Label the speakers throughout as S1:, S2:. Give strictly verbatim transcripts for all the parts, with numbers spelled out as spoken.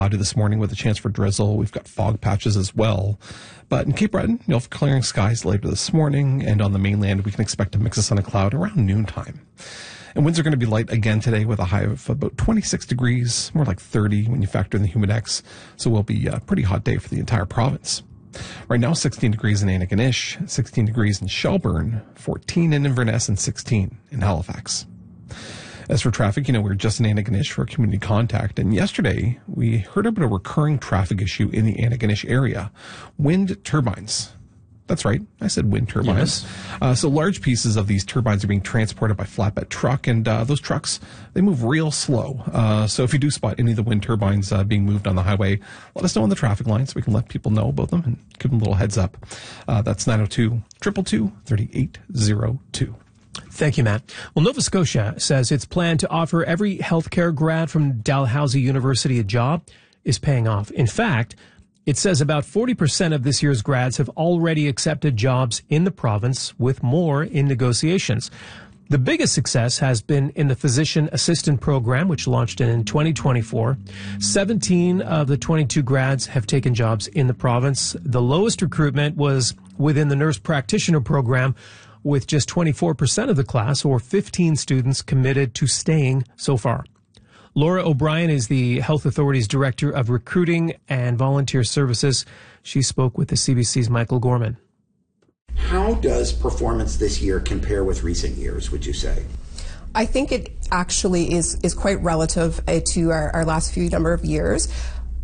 S1: Cloudy this morning with a chance for drizzle. We've got fog patches as well. But in Cape Breton, you'll have clearing skies later this morning, and on the mainland, we can expect a mix of sun and cloud around noontime. And winds are going to be light again today with a high of about twenty-six degrees, more like thirty when you factor in the humidex. So it will be a pretty hot day for the entire province. Right now, sixteen degrees in Antigonish, sixteen degrees in Shelburne, fourteen in Inverness, and sixteen in Halifax. As for traffic, you know, we were just in Antigonish for a community contact, and yesterday we heard about a recurring traffic issue in the Antigonish area. Wind turbines. That's right, I said wind turbines. Yes. Uh, so large pieces of these turbines are being transported by flatbed truck, and uh, those trucks, they move real slow. Uh, so if you do spot any of the wind turbines uh, being moved on the highway, let us know on the traffic line so we can let people know about them and give them a little heads up. Uh, that's nine oh two, two two two, three eight oh two.
S2: Thank you, Matt. Well, Nova Scotia says its plan to offer every healthcare grad from Dalhousie University a job is paying off. In fact, it says about forty percent of this year's grads have already accepted jobs in the province, with more in negotiations. The biggest success has been in the physician assistant program, which launched in twenty twenty-four. seventeen of the twenty-two grads have taken jobs in the province. The lowest recruitment was within the nurse practitioner program, with just twenty-four percent of the class, or fifteen students, committed to staying so far. Laura O'Brien is the Health Authority's Director of Recruiting and Volunteer Services. She spoke with the C B C's Michael Gorman.
S3: How does performance this year compare with recent years, would you say?
S4: I think it actually is, is quite relative uh, to our, our last few number of years.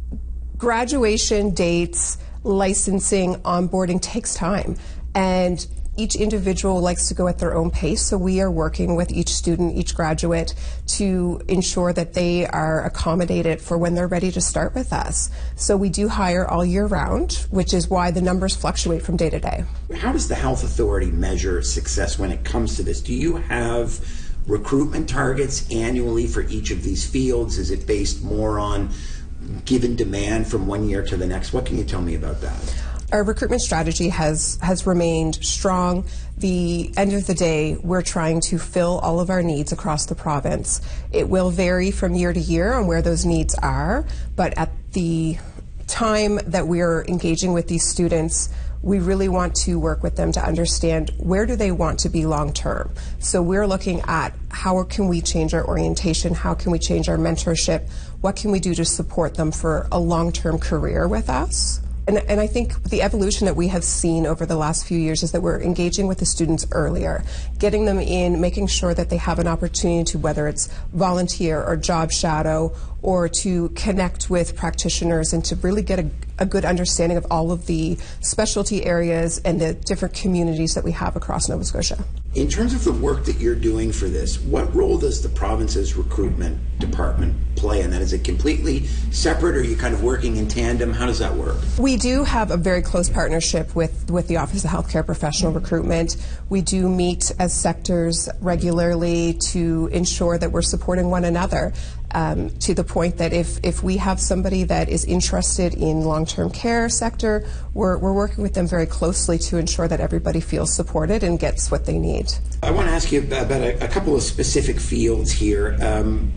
S4: Graduation dates, licensing, onboarding takes time. And each individual likes to go at their own pace, so we are working with each student, each graduate, to ensure that they are accommodated for when they're ready to start with us. So we do hire all year round, which is why the numbers fluctuate from day to day.
S3: How does the Health Authority measure success when it comes to this? Do you have recruitment targets annually for each of these fields? Is it based more on given demand from one year to the next? What can you tell me about that?
S4: Our recruitment strategy has, has remained strong. The end of the day, we're trying to fill all of our needs across the province. It will vary from year to year on where those needs are, but at the time that we're engaging with these students, we really want to work with them to understand where do they want to be long term. So we're looking at how can we change our orientation, how can we change our mentorship, what can we do to support them for a long-term career with us. And, and I think the evolution that we have seen over the last few years is that we're engaging with the students earlier, getting them in, making sure that they have an opportunity to, whether it's volunteer or job shadow, or to connect with practitioners and to really get a, a good understanding of all of the specialty areas and the different communities that we have across Nova Scotia.
S3: In terms of the work that you're doing for this, what role does the province's recruitment department play in that? Is it completely separate, or are you kind of working in tandem? How does that work?
S4: We do have a very close partnership with, with the Office of Healthcare Professional Recruitment. We do meet as sectors regularly to ensure that we're supporting one another. Um, to the point that if, if we have somebody that is interested in long-term care sector, we're, we're working with them very closely to ensure that everybody feels supported and gets what they need.
S3: I want to ask you about a, a couple of specific fields here. Um,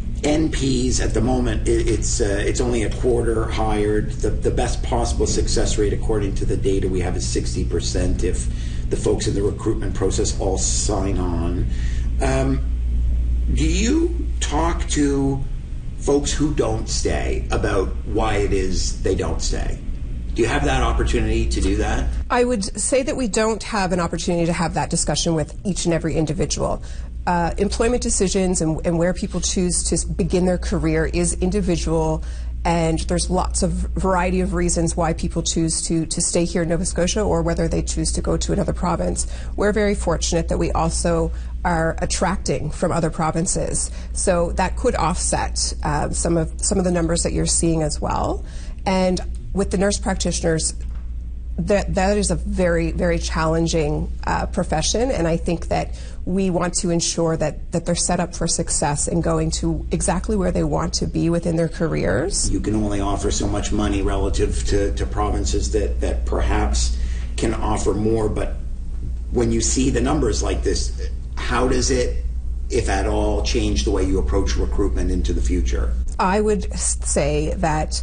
S3: N Ps at the moment, it, it's uh, it's only a quarter hired. The, the best possible success rate, according to the data we have, is sixty percent if the folks in the recruitment process all sign on. Um, Do you talk to folks who don't stay about why it is they don't stay? Do you have that opportunity to do that?
S4: I would say that we don't have an opportunity to have that discussion with each and every individual. Uh, employment decisions and, and where people choose to begin their career is individual, and there's lots of variety of reasons why people choose to, to stay here in Nova Scotia or whether they choose to go to another province. We're very fortunate that we also are attracting from other provinces, so that could offset uh, some of some of the numbers that you're seeing as well. And with the nurse practitioners, that that is a very, very challenging uh, profession, and I think that we want to ensure that, that they're set up for success in going to exactly where they want to be within their careers.
S3: You can only offer so much money relative to, to provinces that, that perhaps can offer more, but when you see the numbers like this, how does it, if at all, change the way you approach recruitment into the future?
S4: I would say that